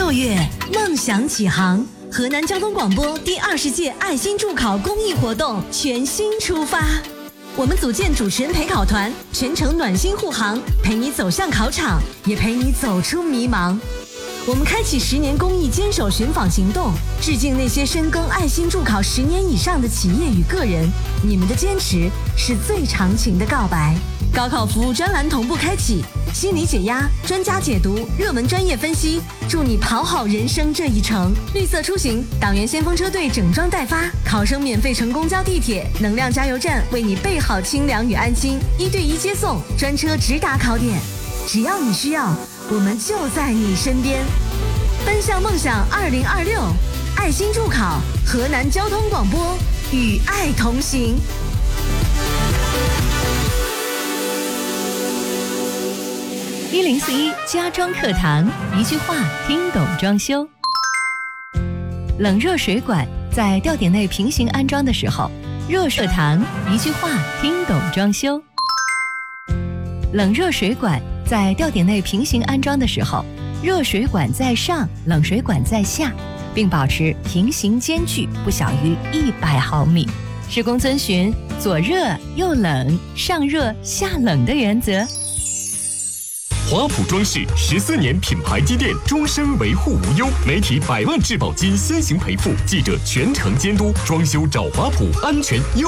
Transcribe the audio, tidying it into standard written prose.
6月，梦想启航，河南交通广播第20届爱心助考公益活动全新出发。我们组建主持人陪考团，全程暖心护航，陪你走向考场，也陪你走出迷茫。我们开启10年公益坚守寻访行动，致敬那些深耕爱心助考10年以上的企业与个人，你们的坚持是最长情的告白。高考服务专栏同步开启，心理解压、专家解读、热门专业分析，助你跑好人生这一程。绿色出行，党员先锋车队整装待发，考生免费乘公交地铁，能量加油站为你备好清凉与安心，1对1接送，专车直达考点。只要你需要，我们就在你身边。奔向梦想2026，爱心助考，河南交通广播与爱同行。1041家装课堂，一句话听懂装修。冷热水管在吊顶内平行安装的时候，热水堂一句话听懂装修。冷热水管在吊顶内平行安装的时候，热水管在上，冷水管在下，并保持平行间距不小于100毫米。施工遵循左热右冷、上热下冷的原则。 华普装饰14年品牌积淀，终身维护无忧。媒体100万质保金先行赔付，记者全程监督，装修找华普，安全又